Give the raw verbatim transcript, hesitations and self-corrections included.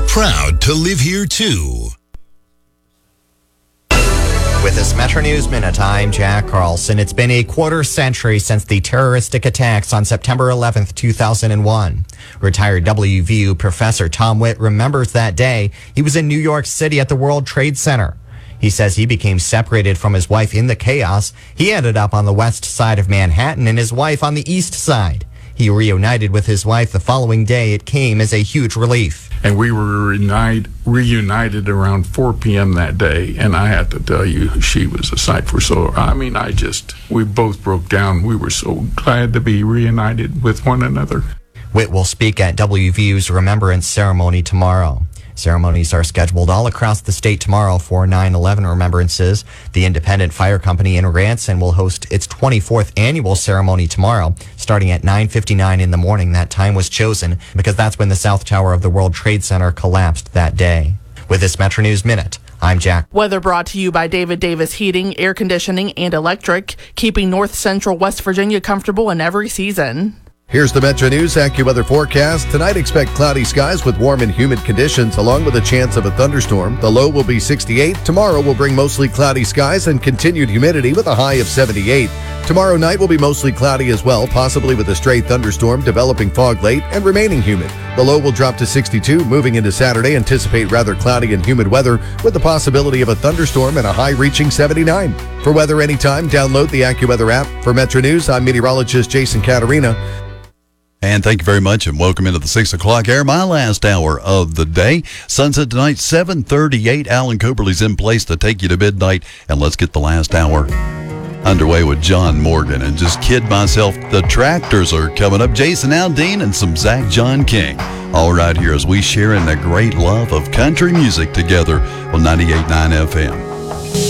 Proud to live here too. With this Metro News Minute, I'm Jack Carlson. It's been a quarter century since the terroristic attacks on September eleventh, two thousand one. Retired W V U professor Tom Witt remembers that day. He was in New York City at the World Trade Center. He says he became separated from his wife in the chaos. He ended up on the west side of Manhattan and his wife on the east side. He reunited with his wife the following day. It came as a huge relief. And we were reunited, reunited around four p.m. that day, and I have to tell you, she was a sight for sore. I mean, I just, we both broke down. We were so glad to be reunited with one another. Witt will speak at W V U's Remembrance Ceremony tomorrow. Ceremonies are scheduled all across the state tomorrow for nine eleven remembrances. The Independent Fire Company in Ranson will host its twenty-fourth annual ceremony tomorrow, starting at nine fifty-nine in the morning. That time was chosen because that's when the South Tower of the World Trade Center collapsed that day. With this Metro News Minute, I'm Jack. Weather brought to you by David Davis Heating, Air Conditioning, and Electric, keeping North Central West Virginia comfortable in every season. Here's the Metro News AccuWeather forecast. Tonight, expect cloudy skies with warm and humid conditions, along with a chance of a thunderstorm. The low will be sixty-eight. Tomorrow will bring mostly cloudy skies and continued humidity with a high of seventy-eight. Tomorrow night will be mostly cloudy as well, possibly with a stray thunderstorm, developing fog late and remaining humid. The low will drop to sixty-two. Moving into Saturday, anticipate rather cloudy and humid weather with the possibility of a thunderstorm and a high reaching seventy-nine. For weather anytime, download the AccuWeather app. For Metro News, I'm meteorologist Jason Caterina. And thank you very much, and welcome into the six o'clock hour, my last hour of the day. Sunset tonight, seven thirty-eight. Alan Coberly's in place to take you to midnight, and let's get the last hour underway with John Morgan. And just kid myself, the Tractors are coming up. Jason Aldean and some Zach John King. All right here as we share in the great love of country music together on ninety-eight point nine F M.